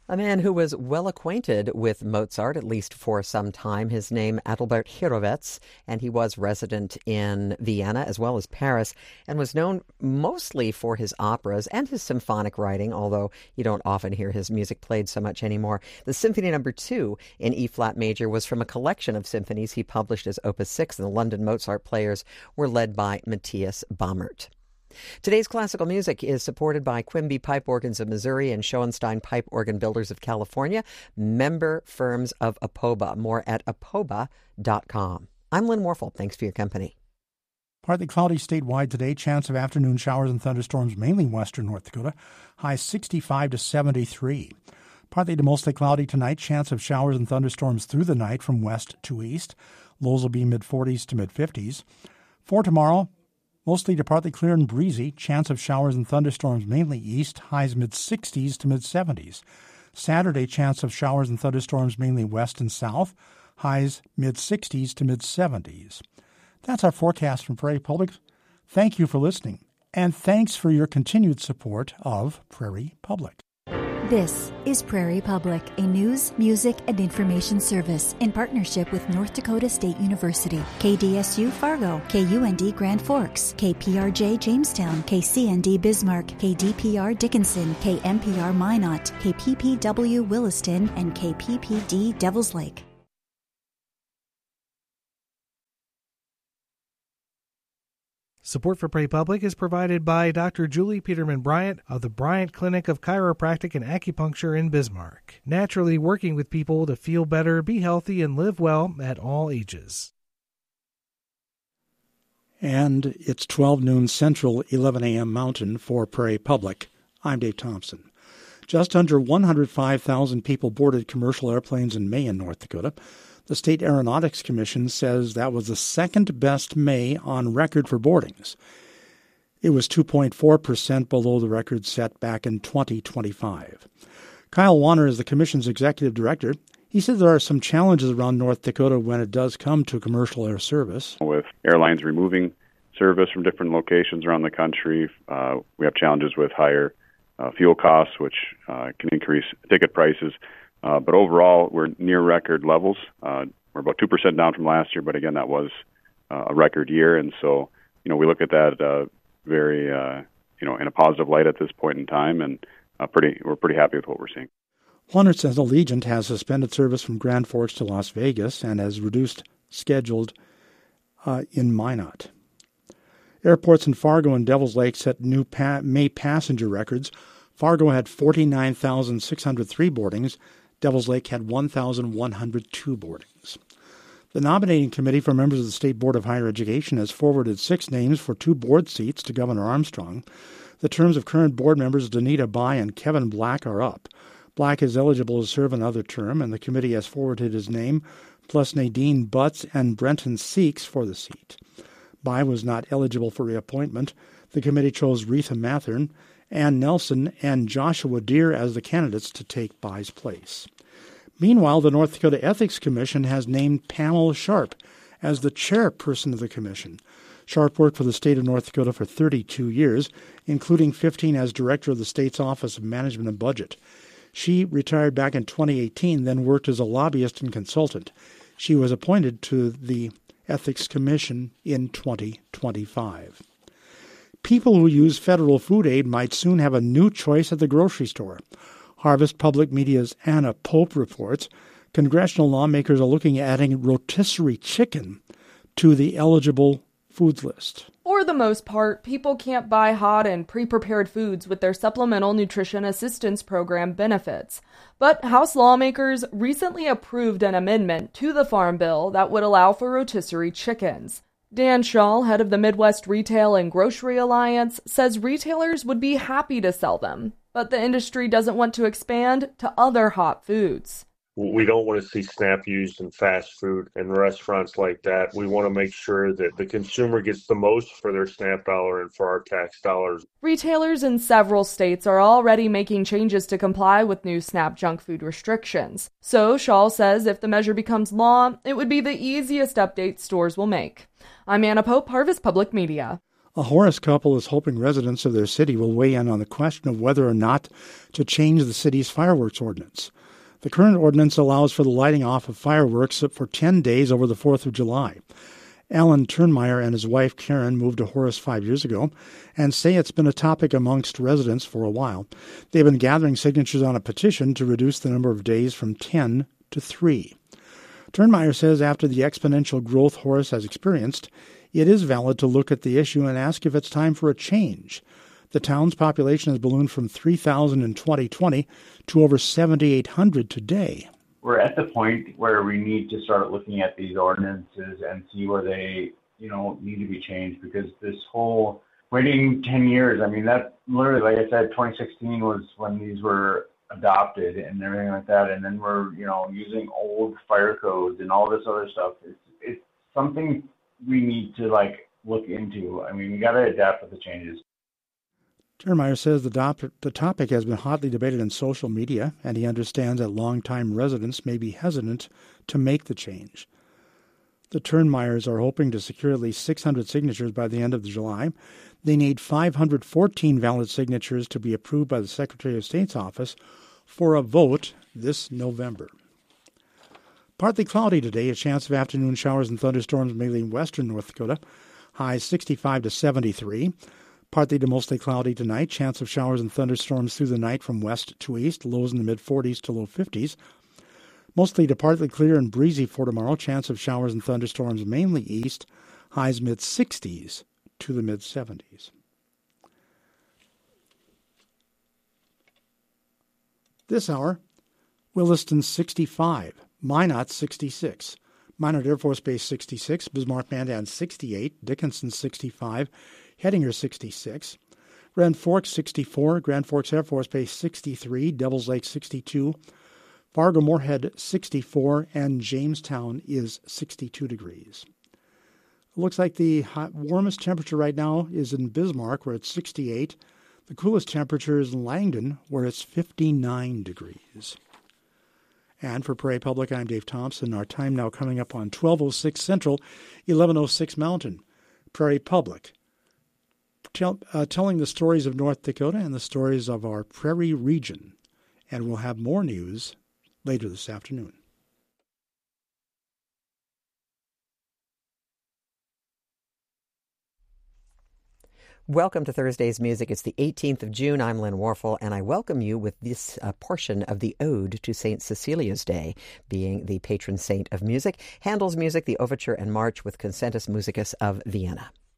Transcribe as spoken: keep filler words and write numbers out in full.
A man who was well acquainted with Mozart, at least for some time, his name Adalbert Hurewicz, and he was resident in Vienna as well as Paris, and was known mostly for his operas and his symphonic writing, although you don't often hear his music played so much anymore. The Symphony Number Two in E-flat major was from a collection of symphonies he published as Opus Six, and the London Mozart players were led by Matthias Baumert. Today's classical music is supported by Quimby Pipe Organs of Missouri and Schoenstein Pipe Organ Builders of California, member firms of APOBA. More at apoba dot com. I'm Lynn Warfel. Thanks for your company. Partly cloudy statewide today. Chance of afternoon showers and thunderstorms mainly in western North Dakota. High sixty-five to seventy-three. Partly to mostly cloudy tonight. Chance of showers and thunderstorms through the night from west to east. Lows will be mid-forties to mid-fifties. For tomorrow, mostly to partly clear and breezy. Chance of showers and thunderstorms mainly east. Highs mid-sixties to mid-seventies. Saturday, chance of showers and thunderstorms mainly west and south. Highs mid-sixties to mid-seventies. That's our forecast from Prairie Public. Thank you for listening, and thanks for your continued support of Prairie Public. This is Prairie Public, a news, music, and information service in partnership with North Dakota State University, K D S U Fargo, K U N D Grand Forks, K P R J Jamestown, K C N D Bismarck, K D P R Dickinson, K M P R Minot, K P P W Williston, and K P P D Devils Lake. Support for Prairie Public is provided by Doctor Julie Peterman Bryant of the Bryant Clinic of Chiropractic and Acupuncture in Bismarck, naturally working with people to feel better, be healthy, and live well at all ages. And it's twelve noon Central, eleven a.m. Mountain for Prairie Public. I'm Dave Thompson. Just under one hundred five thousand people boarded commercial airplanes in May in North Dakota. The State Aeronautics Commission says that was the second-best May on record for boardings. It was two point four percent below the record set back in twenty twenty-five. Kyle Warner is the Commission's executive director. He said there are some challenges around North Dakota when it does come to commercial air service. With airlines removing service from different locations around the country, uh, we have challenges with higher uh, fuel costs, which uh, can increase ticket prices. Uh, but overall, we're near record levels. Uh, we're about two percent down from last year, but again, that was uh, a record year. And so, you know, we look at that uh, very, uh, you know, in a positive light at this point in time, and uh, pretty, we're pretty happy with what we're seeing. Warner says Allegiant has suspended service from Grand Forks to Las Vegas and has reduced scheduled uh, in Minot. Airports in Fargo and Devils Lake set new pa- May passenger records. Fargo had forty-nine thousand six hundred three boardings. Devils Lake had one thousand one hundred two boardings. The nominating committee for members of the State Board of Higher Education has forwarded six names for two board seats to Governor Armstrong. The terms of current board members Danita Bai and Kevin Black are up. Black is eligible to serve another term, and the committee has forwarded his name, plus Nadine Butts and Brenton Seeks for the seat. Bai was not eligible for reappointment. The committee chose Retha Mathern, Ann Nelson, and Joshua Deere as the candidates to take Bai's place. Meanwhile, the North Dakota Ethics Commission has named Pamela Sharp as the chairperson of the commission. Sharp worked for the state of North Dakota for thirty-two years, including fifteen as director of the state's Office of Management and Budget. She retired back in twenty eighteen, then worked as a lobbyist and consultant. She was appointed to the Ethics Commission in twenty twenty-five. People who use federal food aid might soon have a new choice at the grocery store. Harvest Public Media's Anna Pope reports congressional lawmakers are looking at adding rotisserie chicken to the eligible foods list. For the most part, people can't buy hot and pre-prepared foods with their Supplemental Nutrition Assistance Program benefits. But House lawmakers recently approved an amendment to the Farm Bill that would allow for rotisserie chickens. Dan Shaw, head of the Midwest Retail and Grocery Alliance, says retailers would be happy to sell them, but the industry doesn't want to expand to other hot foods. We don't want to see SNAP used in fast food and restaurants like that. We want to make sure that the consumer gets the most for their SNAP dollar and for our tax dollars. Retailers in several states are already making changes to comply with new SNAP junk food restrictions. So Shaw says if the measure becomes law, it would be the easiest update stores will make. I'm Anna Pope, Harvest Public Media. A Horace couple is hoping residents of their city will weigh in on the question of whether or not to change the city's fireworks ordinance. The current ordinance allows for the lighting off of fireworks for ten days over the fourth of July. Alan Turnmeyer and his wife Karen moved to Horace five years ago and say it's been a topic amongst residents for a while. They've been gathering signatures on a petition to reduce the number of days from ten to three. Turnmeyer says after the exponential growth Horace has experienced, it is valid to look at the issue and ask if it's time for a change. The town's population has ballooned from three thousand in twenty twenty to over seven thousand eight hundred today. We're at the point where we need to start looking at these ordinances and see where they, you know, need to be changed, because this whole waiting ten years, I mean, that literally, like I said, twenty sixteen was when these were adopted and everything like that. And then we're, you know, using old fire codes and all this other stuff. It's, it's something we need to, like, look into. I mean, we got to adapt with the changes. Turnmeyer says the, dop- the topic has been hotly debated in social media, and he understands that longtime residents may be hesitant to make the change. The Turnmeyers are hoping to secure at least six hundred signatures by the end of July. They need five hundred fourteen valid signatures to be approved by the Secretary of State's office for a vote this November. Partly cloudy today, a chance of afternoon showers and thunderstorms mainly in western North Dakota. Highs sixty-five to seventy-three. Partly to mostly cloudy tonight, chance of showers and thunderstorms through the night from west to east, lows in the mid-forties to low fifties. Mostly to partly clear and breezy for tomorrow, chance of showers and thunderstorms mainly east, highs mid-sixties to the mid-seventies. This hour, Williston sixty-five, Minot sixty-six, Minot Air Force Base sixty-six, Bismarck Mandan sixty-eight, Dickinson sixty-five, Hettinger sixty-six, Grand Forks sixty-four, Grand Forks Air Force Base sixty-three, Devils Lake sixty-two, Fargo-Moorhead sixty-four, and Jamestown is sixty-two degrees. It looks like the hot, warmest temperature right now is in Bismarck, where it's sixty-eight. The coolest temperature is in Langdon, where it's fifty-nine degrees. And for Prairie Public, I'm Dave Thompson. Our time now coming up on twelve oh six Central, eleven oh six Mountain. Prairie Public. Tell, uh, telling the stories of North Dakota and the stories of our prairie region. And we'll have more news later this afternoon. Welcome to Thursday's Music. It's the eighteenth of June. I'm Lynn Warfel, and I welcome you with this uh, portion of the Ode to Saint Cecilia's Day, being the patron saint of music. Handel's music, the Overture and March with Concertus Musicus of Vienna.